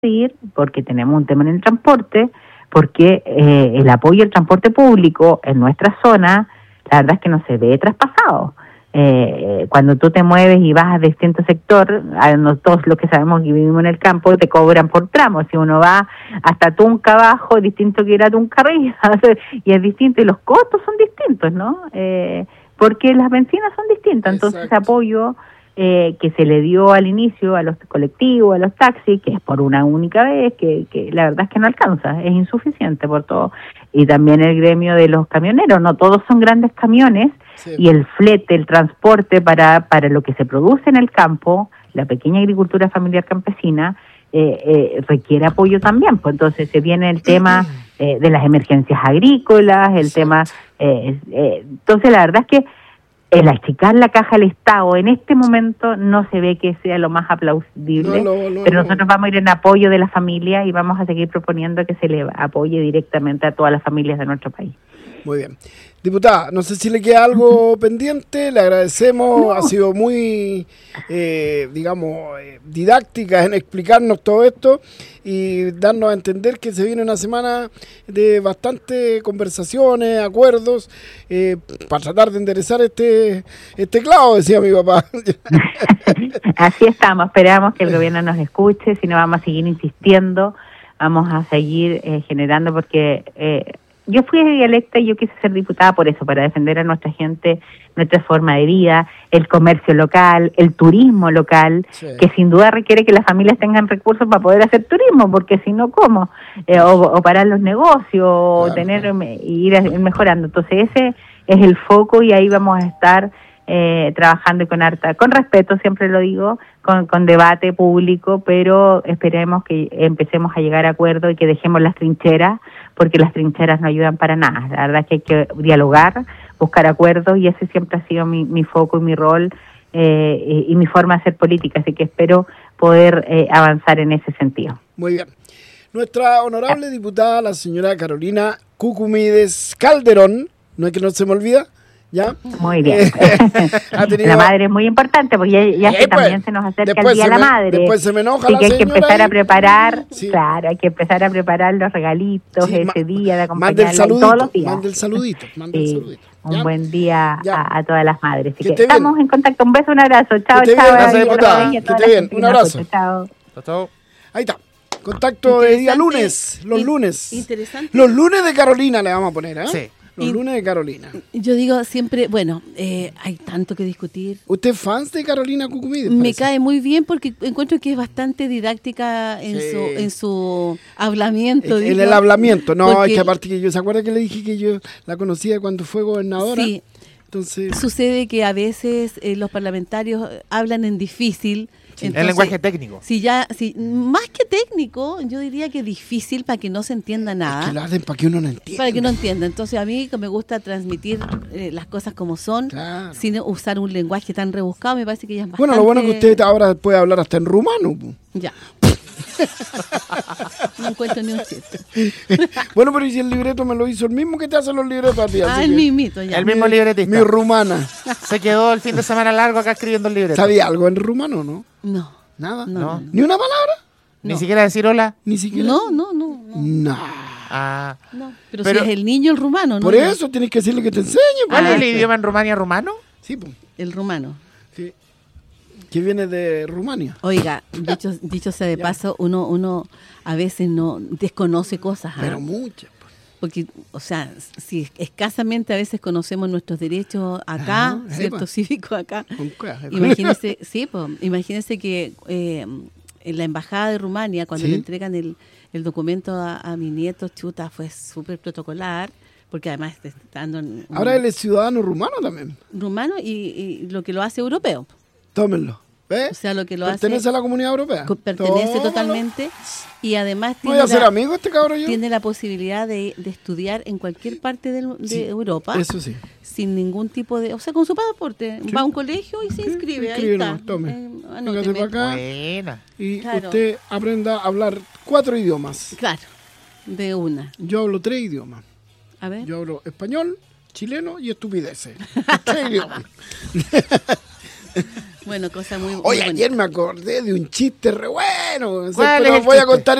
ir porque tenemos un tema en el transporte, porque el apoyo al transporte público en nuestra zona, la verdad es que no se ve traspasado. Cuando tú te mueves y vas a distintos sectores, todos los que sabemos que vivimos en el campo, te cobran por tramos. Si uno va hasta Tunca abajo, es distinto que ir a Tunca arriba, y es distinto, y los costos son distintos, ¿no? Porque las bencinas son distintas. Entonces, ese apoyo que se le dio al inicio a los colectivos, a los taxis, que es por una única vez, que la verdad es que no alcanza, es insuficiente por todo. Y también el gremio de los camioneros, no todos son grandes camiones, sí. Y el flete, el transporte para lo que se produce en el campo, la pequeña agricultura familiar campesina, requiere apoyo también. Pues entonces se viene el tema de las emergencias agrícolas, el tema... entonces la verdad es que el achicar la caja del Estado en este momento no se ve que sea lo más aplaudible, pero nosotros vamos a ir en apoyo de la familia y vamos a seguir proponiendo que se le apoye directamente a todas las familias de nuestro país. Muy bien. Diputada, no sé si le queda algo pendiente, le agradecemos, ha sido muy, didáctica en explicarnos todo esto y darnos a entender que se viene una semana de bastante conversaciones, acuerdos, para tratar de enderezar este clavo, decía mi papá. Así estamos, esperamos que el gobierno nos escuche, si no vamos a seguir insistiendo, vamos a seguir generando, porque... yo fui electa y yo quise ser diputada por eso, para defender a nuestra gente, nuestra forma de vida, el comercio local, el turismo local, sí. Que sin duda requiere que las familias tengan recursos para poder hacer turismo, porque si no, ¿cómo? O parar los negocios, claro. Ir mejorando. Entonces ese es el foco y ahí vamos a estar trabajando con respeto, siempre lo digo, con debate público, pero esperemos que empecemos a llegar a acuerdos y que dejemos las trincheras, porque las trincheras no ayudan para nada. La verdad es que hay que dialogar, buscar acuerdos, y ese siempre ha sido mi foco y mi rol y mi forma de hacer política, así que espero poder avanzar en ese sentido. Muy bien. Nuestra honorable diputada, la señora Carolina Cucumides Calderón, no es que no se me olvida, ¿ya? Muy bien. La madre es muy importante porque ya también se nos acerca el Día de la Madre. Después se me enoja la señora. Hay que empezar a preparar, sí. Claro, hay que empezar a preparar los regalitos, sí, ese día de acompañarla todos los días. Mande el saludito, el saludito. Un buen día a todas las madres. Así que estamos en contacto. Un beso, un abrazo. Chao, chao. Gracias, diputada. Que esté bien. Un abrazo. Chao. Chao. Ahí está. Contacto de día lunes. Los lunes. Interesante. Los lunes de Carolina le vamos a poner, ¿eh? Sí. Los lunes de Carolina. Yo digo siempre, hay tanto que discutir. ¿Usted es fan de Carolina Cucumides? Me cae muy bien porque encuentro que es bastante didáctica en su hablamiento. En el hablamiento, no, es que aparte que yo, ¿se acuerda que le dije que yo la conocía cuando fue gobernadora? Sí. Entonces... Sucede que a veces los parlamentarios hablan en difícil. Entonces, el lenguaje técnico. Si más que técnico, yo diría que difícil para que no se entienda nada. Es que lo hacen para que uno no entienda. Para que no entienda. Entonces a mí me gusta transmitir las cosas como son, claro. Sin usar un lenguaje tan rebuscado, me parece que ya es bastante... Bueno, lo bueno es que usted ahora puede hablar hasta en rumano. Ya. No encuentro ni un chiste. Bueno, pero ¿y si el libreto me lo hizo el mismo que te hacen los libretos a ti? El mismito, ya. El mismo libretista. Mi rumana. Se quedó el fin de semana largo acá escribiendo el libreto. ¿Sabía algo en rumano, no? No. ¿Nada? No. ¿Ni una palabra? ¿Ni siquiera decir hola? ¿Ni siquiera? No. No. Ah. No. Pero si es el niño el rumano, ¿no? Por eso tienes que decirle que te enseñe. ¿Cuál es el idioma en Rumania, rumano? Sí, pues. El rumano. Sí. Que viene de Rumania. Oiga, dicho sea de paso, uno a veces no desconoce cosas. Pero muchas. Porque, si escasamente a veces conocemos nuestros derechos acá, cierto cívico acá. Imagínese, imagínese que en la embajada de Rumania, cuando le entregan el documento a mi nieto, fue súper protocolar, porque además está dando... Ahora él es ciudadano rumano también. Rumano y lo que lo hace europeo. Tómenlo. ¿Ves? O sea, lo que lo ¿Pertenece a la Comunidad Europea? Pertenece totalmente. Y además tiene ¿voy a ser amigo este cabrón yo? Tiene la posibilidad de estudiar en cualquier parte de Europa. Eso sí. Sin ningún tipo de... O sea, con su pasaporte. Sí. Va a un colegio y se inscribe. Ahí está. Tome. Véngase para acá. Buena. Y usted aprenda a hablar 4 idiomas. Claro. De una. Yo hablo 3 idiomas. A ver. Yo hablo español, chileno y estupideces. 3 idiomas. Bueno, cosa muy Oye, muy ayer bonita. me acordé de un chiste re bueno. ¿Cuál Pero es el voy a chiste? contar